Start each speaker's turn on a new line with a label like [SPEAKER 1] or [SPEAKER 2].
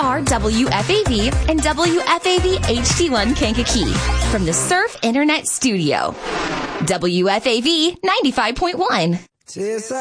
[SPEAKER 1] are WFAV and WFAV HD1 Kankakee from the Surf Internet Studio. WFAV 95.1.